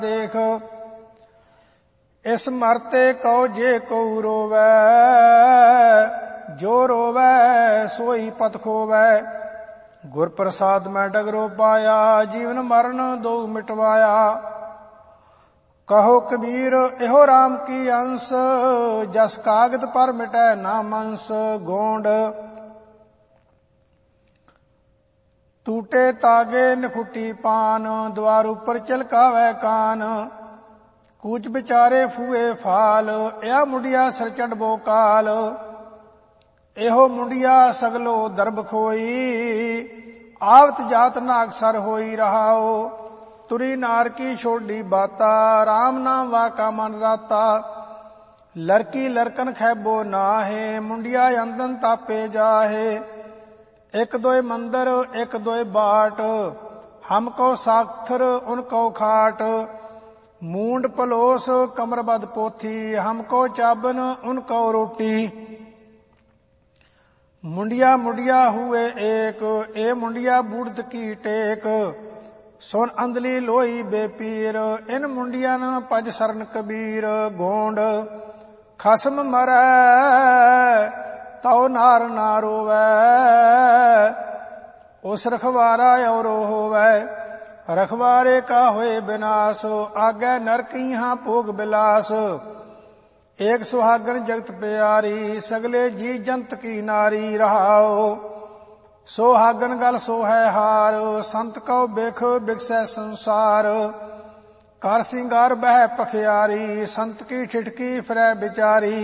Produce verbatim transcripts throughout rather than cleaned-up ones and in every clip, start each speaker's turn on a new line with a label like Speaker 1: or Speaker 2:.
Speaker 1: देख। इस मरते कहो जे को रोवै, जो रोवै सोई पत खोवै। गुर प्रसाद मैं डगरो पाया, जीवन मरण दो मिटवाया। कहो कबीर एहो राम की अंश, जस कागद पर मिटै ना मंस। गोंड टूटे तागे नखुटी पान, द्वार ऊपर चिलकावै कान। कूच बिचारे फूए फाल, या मुंडिया सिर चढ़बो काल। एहो मुंडिया सगलो दरब खोई, आवत जात नागसर होई रहाओ। तुरी नार की छोड़ी बाता, राम नाम वाका मन राता। लड़की लड़कन खैबो नाहे, मुंडिया अंदन तापे जाहे। एक दोय मंदर एक दोय बाट, हमको साखर उनको खाट। मूंड पलोस कमरबद पोथी, हमको चाबन उनको रोटी। मुंडिया मुंडिया हुए एक, ए मुंडिया बूढ़ की टेक। सुन अंधली लोई बेपीर, इन मुंडिया न पज सरन कबीर। गोंड खसम मरै तौ नार ना रोवै, उस रखवारा औरो होवै। रखवारे का होए विनाश, आगे नरक यहाँ भोग बिलास। एक सुहागन जगत प्यारी, सगले जी जंत की नारी रहाओ। सोहागन गल सोहै हार, संत कौ बिख बिकसै संसार। कर सिंगार बह पखियारी, संत की ठिठकी फिरै बिचारी।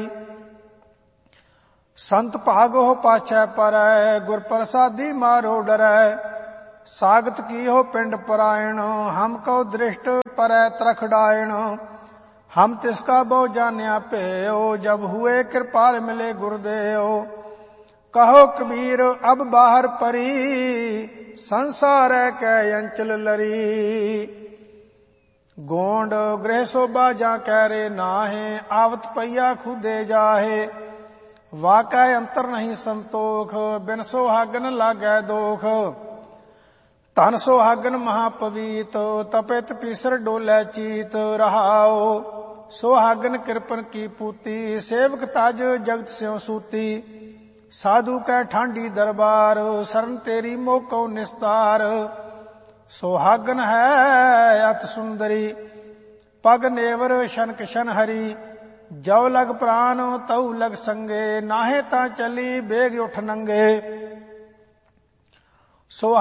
Speaker 1: संत भागो पाछै परै, गुर प्रसादी मारो डरै। सागत की हो पिंड परायण, हमको दृष्ट परै तरख डायण। हम तिसका बहु जान्या पेयो, जब हुए कृपाल मिले गुरुदेव। कहो कबीर अब बाहर परी, संसार कै अंचल लरी। गोंड गृह शोभा जा कैरे नाहे, आवत पैया खुदे जाहे। वाकै अंतर नहीं संतोख, बिन सोहागन लागै दोख। धन सोहागन महापवीत, तपित पीसर डोलै चीत रहाओ। सोहागन कृपन की पूती, सेवक ताज जगत स्यों सूती। साधु कै ठांडी दरबार, शरण तेरी मोको निस्तार। सोहागन है अत सुंदरी, पग नेवर शन किशन हरी। जव लग प्राण तऊ लग संगे, नाहे ता चली बेग उठ नंगे।